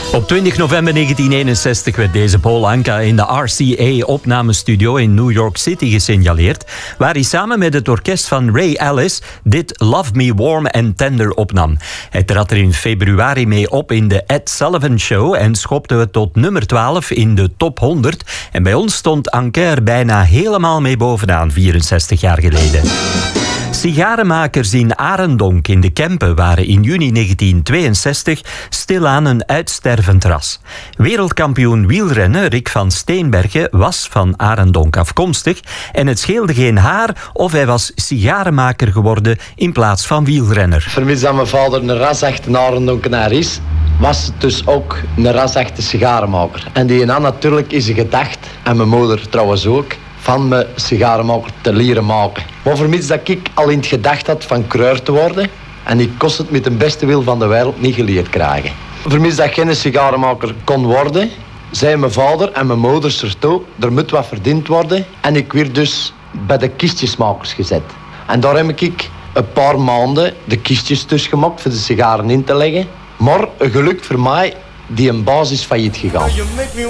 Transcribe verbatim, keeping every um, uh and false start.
Op twintig november negentien eenenzestig werd deze Paul Anka in de R C A-opnamestudio in New York City gesignaleerd, waar hij samen met het orkest van Ray Ellis dit Love Me Warm and Tender opnam. Hij trad er in februari mee op in de Ed Sullivan Show en schopte het tot nummer twaalf in de top honderd. En bij ons stond Anka er bijna helemaal mee bovenaan, vierenzestig jaar geleden. Sigarenmakers in Arendonk in de Kempen waren in juni negentien tweeënzestig stilaan een uitstervend ras. Wereldkampioen wielrennen Rick van Steenbergen was van Arendonk afkomstig en het scheelde geen haar of hij was sigarenmaker geworden in plaats van wielrenner. Vermits dat mijn vader een rasechte Arendonkenaar is, was het dus ook een rasechte sigarenmaker. En die naam natuurlijk is een gedacht, en mijn moeder trouwens ook, van me sigarenmaker te leren maken. Maar vermits dat ik al in het gedacht had van kreur te worden, en ik kost het met de beste wil van de wereld niet geleerd krijgen. Vermits dat ik geen sigarenmaker kon worden, zei mijn vader en mijn moeder ertoe, er moet wat verdiend worden. En ik werd dus bij de kistjesmakers gezet. En daar heb ik een paar maanden de kistjes tussen gemaakt voor de sigaren in te leggen. Maar gelukt voor mij, die een basis failliet gegaan.